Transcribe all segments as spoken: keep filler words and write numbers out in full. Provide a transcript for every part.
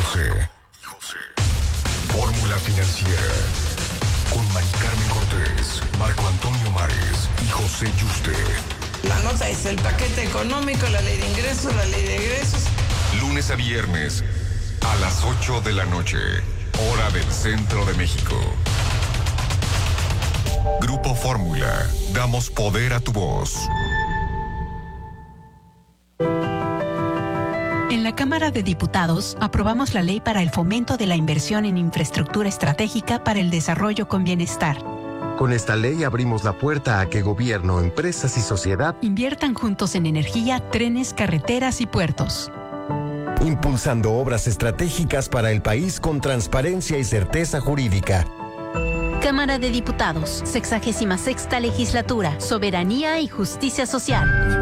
José. Fórmula Financiera. Con Mari Carmen Cortés, Marco Antonio Mares y José Yuste. La nota es el paquete económico, la ley de ingresos, la ley de egresos. Lunes a viernes, a las ocho de la noche, hora del centro de México. Grupo Fórmula, damos poder a tu voz. En la Cámara de Diputados aprobamos la ley para el fomento de la inversión en infraestructura estratégica para el desarrollo con bienestar. Con esta ley abrimos la puerta a que gobierno, empresas y sociedad inviertan juntos en energía, trenes, carreteras y puertos. Impulsando obras estratégicas para el país con transparencia y certeza jurídica. Cámara de Diputados, sexagésima sexta legislatura, soberanía y justicia social.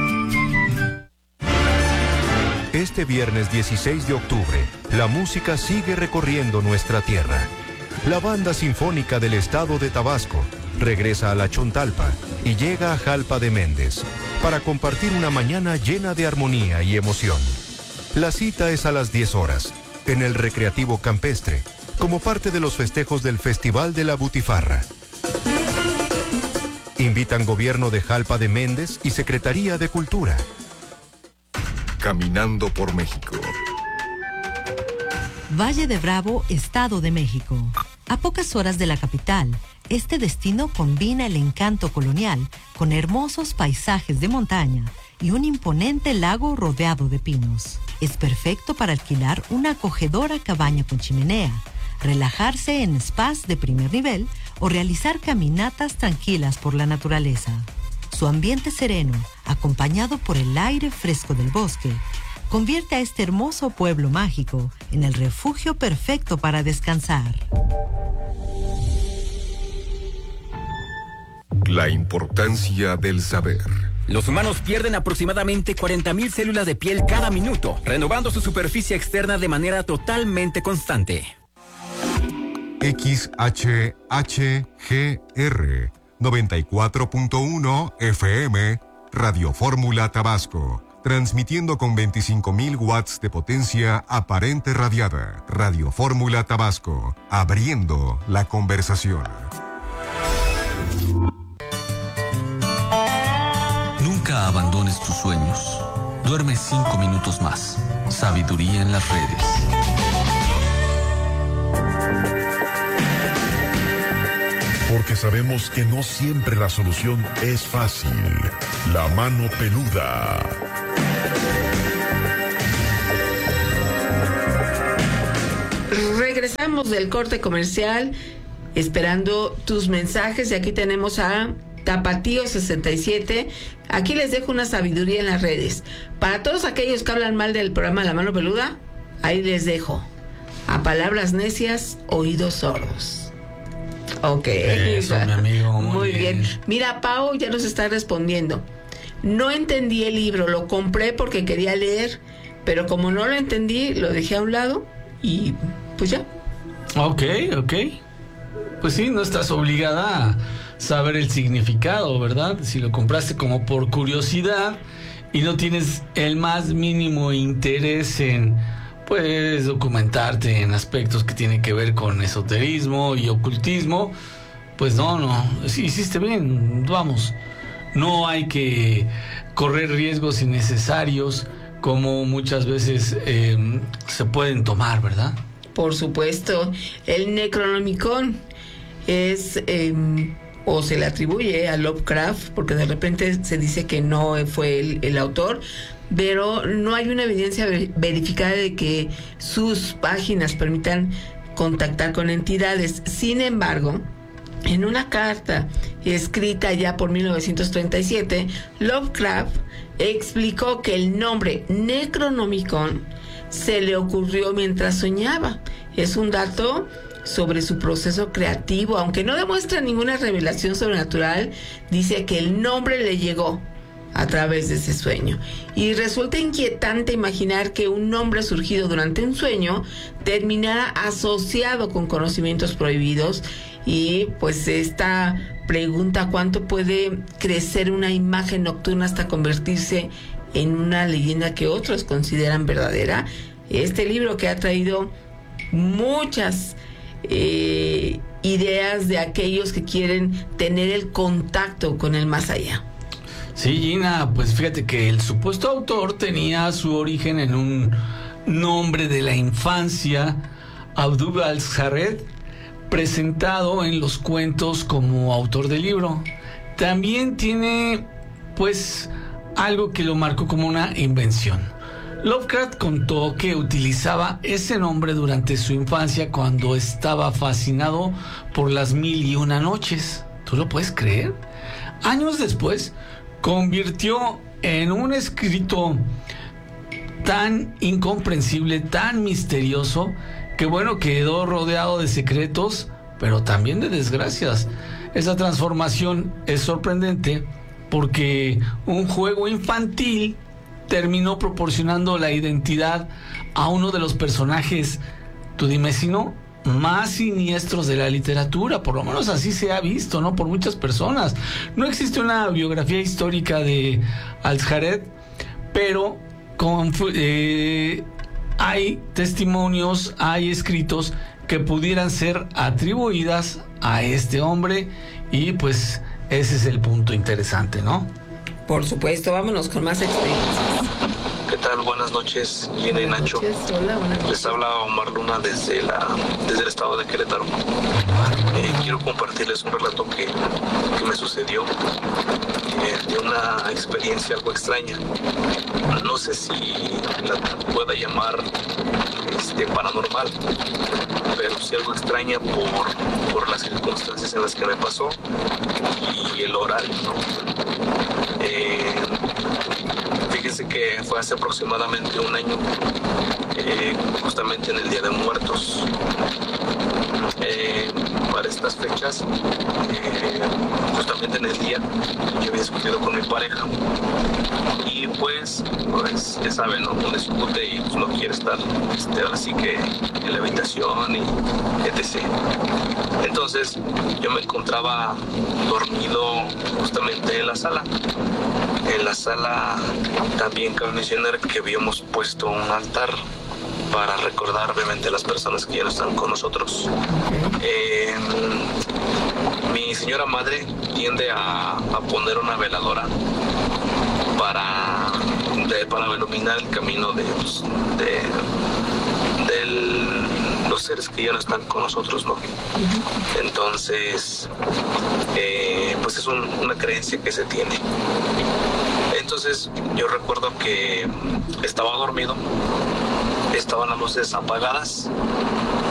Este viernes dieciséis de octubre, la música sigue recorriendo nuestra tierra. La Banda Sinfónica del Estado de Tabasco regresa a la Chontalpa y llega a Jalpa de Méndez para compartir una mañana llena de armonía y emoción. La cita es a las diez horas, en el Recreativo Campestre, como parte de los festejos del Festival de la Butifarra. Invitan Gobierno de Jalpa de Méndez y Secretaría de Cultura. Caminando por México. Valle de Bravo, Estado de México. A pocas horas de la capital, este destino combina el encanto colonial con hermosos paisajes de montaña y un imponente lago rodeado de pinos. Es perfecto para alquilar una acogedora cabaña con chimenea, relajarse en spas de primer nivel o realizar caminatas tranquilas por la naturaleza. Su ambiente sereno, acompañado por el aire fresco del bosque, convierte a este hermoso pueblo mágico en el refugio perfecto para descansar. La importancia del saber. Los humanos pierden aproximadamente cuarenta mil células de piel cada minuto, renovando su superficie externa de manera totalmente constante. X H H G R noventa y cuatro punto uno F M, Radio Fórmula Tabasco, transmitiendo con veinticinco mil watts de potencia aparente radiada. Radio Fórmula Tabasco, abriendo la conversación. Nunca abandones tus sueños. Duerme cinco minutos más. Sabiduría en las redes. Porque sabemos que no siempre la solución es fácil. La mano peluda. Regresamos del corte comercial, esperando tus mensajes, y aquí tenemos a Tapatío sesenta y siete. Aquí les dejo una sabiduría en las redes. Para todos aquellos que hablan mal del programa La Mano Peluda, ahí les dejo: a palabras necias, oídos sordos. Ok. Eso, mi amigo, muy, muy bien. bien. Mira, Pau ya nos está respondiendo. No entendí el libro, lo compré porque quería leer, pero como no lo entendí, lo dejé a un lado y pues ya. Ok, ok. Pues sí, no estás obligada a saber el significado, ¿verdad? Si lo compraste como por curiosidad y no tienes el más mínimo interés en, pues, documentarte en aspectos que tienen que ver con esoterismo y ocultismo, pues no, no, sí, hiciste bien, vamos. No hay que correr riesgos innecesarios como muchas veces eh, se pueden tomar, ¿verdad? Por supuesto. El Necronomicon es, eh, o se le atribuye a Lovecraft, porque de repente se dice que no fue el, el autor, pero no hay una evidencia verificada de que sus páginas permitan contactar con entidades. Sin embargo, en una carta escrita ya por mil novecientos treinta y siete, Lovecraft explicó que el nombre Necronomicon se le ocurrió mientras soñaba. Es un dato sobre su proceso creativo, aunque no demuestra ninguna revelación sobrenatural. Dice que el nombre le llegó a través de ese sueño. Y resulta inquietante imaginar que un nombre surgido durante un sueño terminara asociado con conocimientos prohibidos. Y pues esta pregunta: ¿cuánto puede crecer una imagen nocturna hasta convertirse en una leyenda que otros consideran verdadera? Este libro que ha traído muchas eh, ideas de aquellos que quieren tener el contacto con el más allá. Sí, Gina, pues fíjate que el supuesto autor tenía su origen en un nombre de la infancia, Abdul al-Jared, presentado en los cuentos como autor del libro. También tiene, pues, algo que lo marcó como una invención. Lovecraft contó que utilizaba ese nombre durante su infancia cuando estaba fascinado por las mil y una noches. ¿Tú lo puedes creer? Años después, convirtió en un escrito tan incomprensible, tan misterioso, que bueno, quedó rodeado de secretos, pero también de desgracias. Esa transformación es sorprendente porque un juego infantil terminó proporcionando la identidad a uno de los personajes, tú dime si no, más siniestros de la literatura. Por lo menos así se ha visto, ¿no? Por muchas personas. No existe una biografía histórica de al-Jared, pero con, eh, hay testimonios, hay escritos que pudieran ser atribuidas a este hombre, y pues ese es el punto interesante, ¿no? Por supuesto, vámonos con más experiencias. ¿Qué tal? Buenas noches, Gina y Nacho. Hola, buenas noches. Les habla Omar Luna desde, la, desde el estado de Querétaro. Eh, quiero compartirles un relato que, que me sucedió, eh, de una experiencia algo extraña. No sé si la pueda llamar este, paranormal, pero sí algo extraña por, por las circunstancias en las que me pasó y el horario, ¿no? Eh, fíjense que fue hace aproximadamente un año, eh, justamente en el Día de Muertos. Eh, para estas fechas, eh, justamente en el día, yo había discutido con mi pareja y pues, pues ya saben, ¿no? Uno discute y pues, no quiere estar este, ahora sí que en la habitación y etcétera. Entonces yo me encontraba dormido justamente en la sala. En la sala también cabe mencionar que habíamos puesto un altar para recordar obviamente a las personas que ya no están con nosotros. Eh, mi señora madre tiende a, a poner una veladora para, de, para iluminar el camino de, pues, de, de los seres que ya no están con nosotros, ¿no? Entonces, eh, pues es un, una creencia que se tiene. Entonces yo recuerdo que estaba dormido, estaban las luces apagadas